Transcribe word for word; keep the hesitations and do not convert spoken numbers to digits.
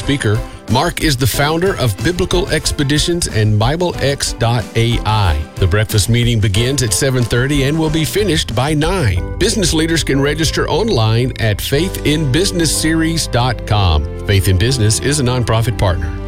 speaker. Mark is the founder of Biblical Expeditions and Bible X dot A I. The breakfast meeting begins at seven thirty and will be finished by nine. Business leaders can register online at faith in business series dot com. Faith in Business is a nonprofit partner.